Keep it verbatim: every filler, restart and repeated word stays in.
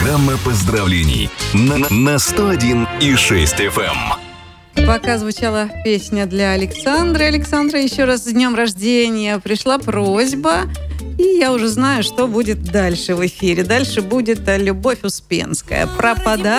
Программа поздравлений на, на сто один и шесть эф эм. Пока звучала песня для Александры. Александра, еще раз с днем рождения. Пришла просьба, и я уже знаю, что будет дальше в эфире. Дальше будет Любовь Успенская. Пропадает.